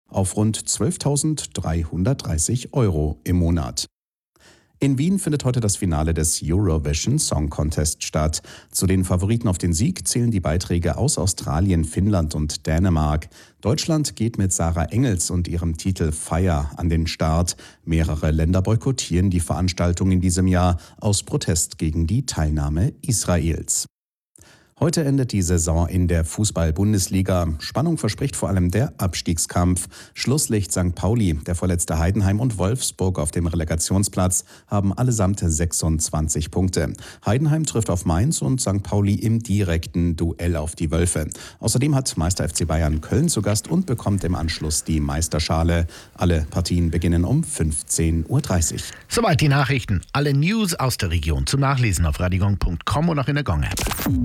auf rund 12.330 € im Monat. In Wien findet heute das Finale des Eurovision Song Contest statt. Zu den Favoriten auf den Sieg zählen die Beiträge aus Australien, Finnland und Dänemark. Deutschland geht mit Sarah Engels und ihrem Titel Fire an den Start. Mehrere Länder boykottieren die Veranstaltung in diesem Jahr aus Protest gegen die Teilnahme Israels. Heute endet die Saison in der Fußball-Bundesliga. Spannung verspricht vor allem der Abstiegskampf. Schlusslicht St. Pauli, der vorletzte Heidenheim und Wolfsburg auf dem Relegationsplatz haben allesamt 26 Punkte. Heidenheim trifft auf Mainz und St. Pauli im direkten Duell auf die Wölfe. Außerdem hat Meister FC Bayern Köln zu Gast und bekommt im Anschluss die Meisterschale. Alle Partien beginnen um 15.30 Uhr. Soweit die Nachrichten. Alle News aus der Region zum Nachlesen auf radiogong.com und auch in der Gong-App.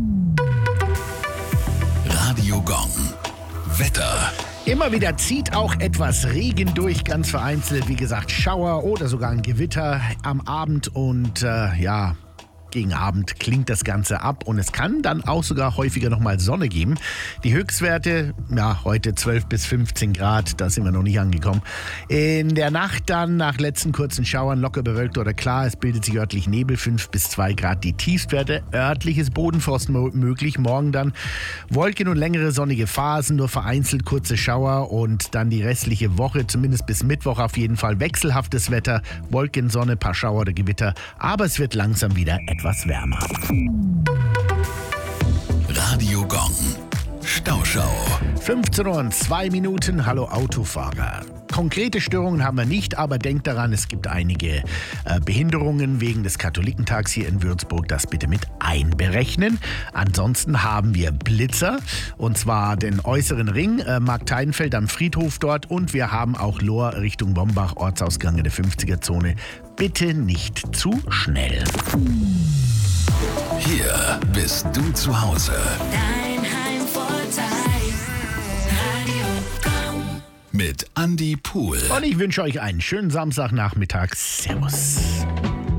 Radio Gong. Wetter. Immer wieder zieht auch etwas Regen durch, ganz vereinzelt. Wie gesagt, Schauer oder sogar ein Gewitter am Abend und gegen Abend klingt das Ganze ab und es kann dann auch sogar häufiger nochmal Sonne geben. Die Höchstwerte, heute 12 bis 15 Grad, da sind wir noch nicht angekommen. In der Nacht dann nach letzten kurzen Schauern locker bewölkt oder klar, es bildet sich örtlich Nebel, 5 bis 2 Grad die Tiefstwerte. Örtliches Bodenfrost möglich, morgen dann Wolken und längere sonnige Phasen, nur vereinzelt kurze Schauer und dann die restliche Woche, zumindest bis Mittwoch auf jeden Fall wechselhaftes Wetter, Wolken, Sonne, paar Schauer oder Gewitter, aber es wird langsam wieder etwas wärmer. Radio Gong. Stauschau. 15 Uhr und 2 Minuten. Hallo Autofahrer. Konkrete Störungen haben wir nicht, aber denkt daran, es gibt einige Behinderungen wegen des Katholikentags hier in Würzburg. Das bitte mit einberechnen. Ansonsten haben wir Blitzer, und zwar den äußeren Ring, Markteidenfeld am Friedhof dort, und wir haben auch Lohr Richtung Bombach, Ortsausgang in der 50er-Zone. Bitte nicht zu schnell. Hier bist du zu Hause. Dein Heimvorteil. Radio Gong. Mit Andi Pohl. Und ich wünsche euch einen schönen Samstagnachmittag. Servus.